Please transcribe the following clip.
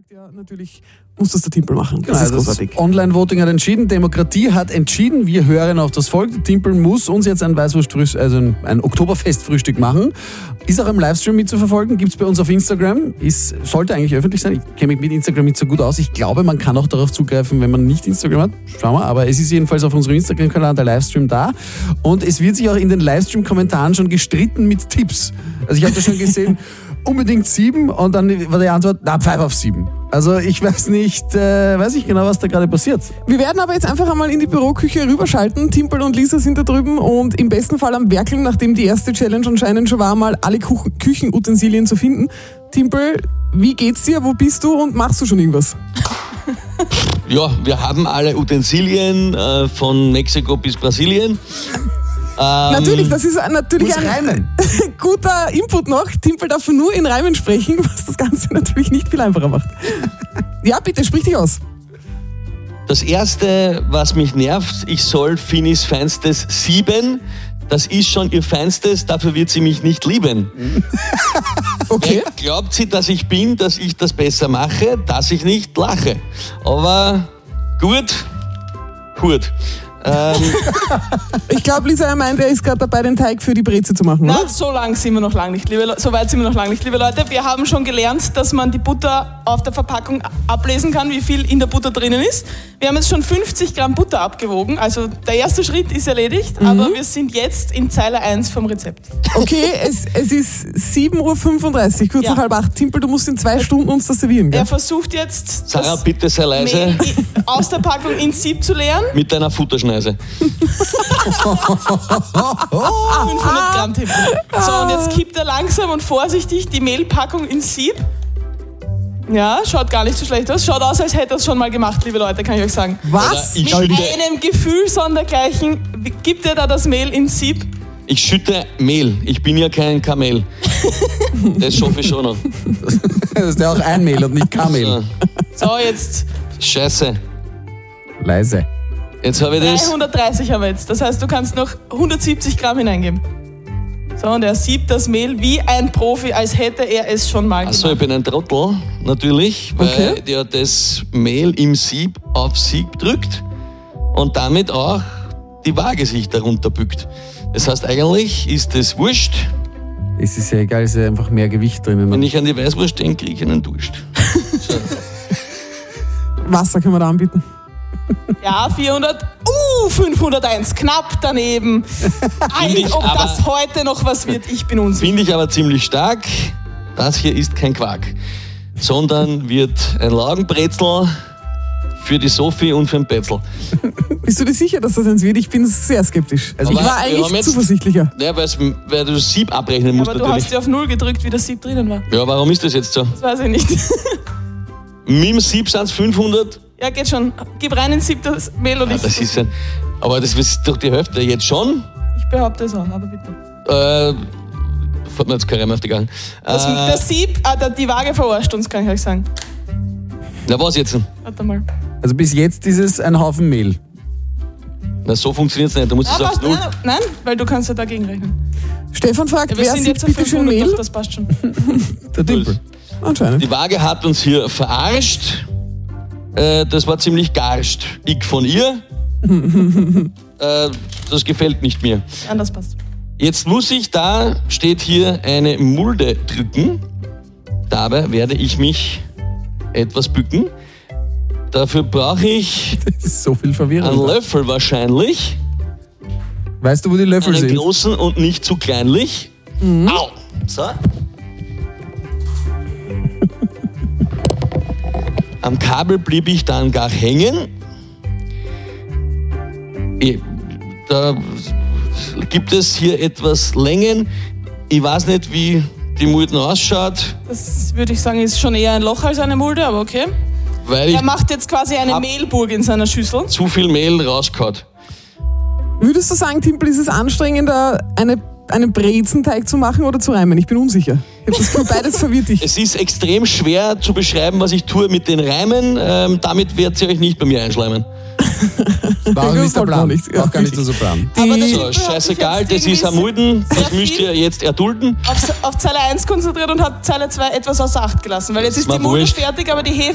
gesagt, ja, natürlich muss das der Timpel machen. Das ist großartig. Das Online-Voting hat entschieden, Demokratie hat entschieden, wir hören auf das Volk. Der Timpel muss uns jetzt ein Weißwurstfrühstück, also ein Oktoberfestfrühstück machen. Ist auch im Livestream mitzuverfolgen, gibt es bei uns auf Instagram. Sollte eigentlich öffentlich sein. Ich kenne mich mit Instagram nicht so gut aus. Ich glaube, man kann auch darauf zugreifen, wenn man nicht Instagram hat. Schauen wir, aber es ist jedenfalls auf unserem Instagram-Kanal der Livestream da. Und es wird sich auch in den Livestream-Kommentaren schon gestritten mit Tipps. Also ich habe das schon gesehen, unbedingt 7 und dann war die Antwort, 5 auf 7. Also ich weiß nicht genau, was da gerade passiert. Wir werden aber jetzt einfach einmal in die Büroküche rüberschalten. Timpel und Lisa sind da drüben und im besten Fall am Werkeln, nachdem die erste Challenge anscheinend schon war, mal alle Küchenutensilien zu finden. Timpel, wie geht's dir? Wo bist du und machst du schon irgendwas? Ja, wir haben alle Utensilien von Mexiko bis Brasilien. Natürlich, das ist natürlich ein reimen. guter Input noch. Timpel darf nur in Reimen sprechen, was das Ganze natürlich nicht viel einfacher macht. Ja, bitte, sprich dich aus. Das Erste, was mich nervt, ich soll Finis Feinstes 7. Das ist schon ihr Feinstes, dafür wird sie mich nicht lieben. Okay. Wer glaubt sie, dass ich bin, dass ich das besser mache, dass ich nicht lache? Aber gut. Ich glaube, Lisa meint, er ist gerade dabei, den Teig für die Breze zu machen, oder? Na, so weit sind wir noch lange nicht, liebe Leute. Wir haben schon gelernt, dass man die Butter auf der Verpackung ablesen kann, wie viel in der Butter drinnen ist. Wir haben jetzt schon 50 Gramm Butter abgewogen, also der erste Schritt ist erledigt, aber wir sind jetzt in Zeile 1 vom Rezept. Okay, es ist 7.35 Uhr, kurz nach 7:30. Timpel, du musst in 2 Stunden uns das servieren, gell? Er versucht jetzt, Sarah, das bitte sehr leise. Mehl aus der Packung ins Sieb zu leeren. Mit deiner Futterschneise. 500 Gramm Timpel. So, und jetzt kippt er langsam und vorsichtig die Mehlpackung ins Sieb. Ja, schaut gar nicht so schlecht aus. Schaut aus, als hätte er es schon mal gemacht, liebe Leute, kann ich euch sagen. Was? Ich Mit schütte, einem Gefühl sondergleichen gibt er da das Mehl ins Sieb. ich schütte Mehl. Ich bin ja kein Kamel. Das schaffe ich schon noch. Das ist ja auch ein Mehl und nicht Kamel. So, jetzt Scheiße. Leise. Jetzt habe ich das. 330 haben wir jetzt. Das heißt, du kannst noch 170 Gramm hineingeben. So, und er siebt das Mehl wie ein Profi, als hätte er es schon mal gemacht. Achso, ich bin ein Trottel, natürlich, weil der das Mehl im Sieb auf Sieb drückt und damit auch die Waage sich darunter bückt. Das heißt, eigentlich ist das wurscht. Es ist ja egal, es ist ja einfach mehr Gewicht drinnen. Wenn ich an die Weißwurst denke, kriege ich einen Durst. So. Wasser können wir da anbieten. Ja, 400. 501, knapp daneben. Ob das heute noch was wird, ich bin unsicher. Finde ich aber ziemlich stark. Das hier ist kein Quark, sondern wird ein Laugenbrezel für die Sophie und für den Betzel. Bist du dir sicher, dass das eins wird? Ich bin sehr skeptisch. Also Aber ich war eigentlich zuversichtlicher. Ja, weil du das Sieb abrechnen musst Aber du natürlich. hast ja auf 0 gedrückt, wie das Sieb drinnen war. Ja, warum ist das jetzt so? Das weiß ich nicht. Mit dem Sieb sind es 500. Ja, geht schon. Gib rein ins Sieb das Mehl und Ja, das ist aber das ist doch die Hälfte jetzt schon. Ich behaupte es auch, aber bitte. Fällt mir jetzt kein Reim auf die Gang. Das Sieb, die Waage verarscht uns, kann ich euch sagen. Na, was jetzt? Warte mal. Also bis jetzt ist es ein Haufen Mehl. Na, so funktioniert es nicht. Du musst es auf 0. Nein, weil du kannst ja dagegen rechnen. Stefan fragt, Ja, wir wer sind sieht jetzt bitte schön 500, Mehl? doch, das passt schon. Der Timpel. Anscheinend. Die Waage hat uns hier verarscht. Das war ziemlich garscht. Ich von ihr. Das gefällt nicht mir. Ja, das passt. Jetzt muss ich, da steht hier eine Mulde drücken. Dabei werde ich mich etwas bücken. Dafür brauche ich Das ist so viel einen Verwirrung. Löffel wahrscheinlich. Weißt du, wo die Löffel Einen sind? großen und nicht zu kleinlich. Au! So. Am Kabel blieb ich dann gar hängen. Da gibt es hier etwas Längen. Ich weiß nicht, wie die Mulden ausschaut, Das würde ich sagen, ist schon eher ein Loch als eine Mulde, aber okay. weil ich Er macht jetzt quasi eine Hab- Mehlburg in seiner Schüssel. zu viel Mehl rausgehauen. Würdest du sagen, Timpel, ist es anstrengender, einen Brezenteig zu machen oder zu reimen? Ich bin unsicher. Ich habe das Gefühl, beides verwirrt dich. Es ist extrem schwer zu beschreiben, was ich tue mit den Reimen. Damit werdet ihr euch nicht bei mir einschleimen. War auch nicht der Plan. Nicht. War auch gar nicht so Plan. Aber der So, Timpel hat sich scheißegal, jetzt das ist irgendwie ein Mulden, das sehr müsst viel ihr jetzt erdulden. auf Zeile 1 konzentriert und hat Zeile 2 etwas außer Acht gelassen. Weil jetzt ist mir die Mulde wurscht. fertig, aber die Hefe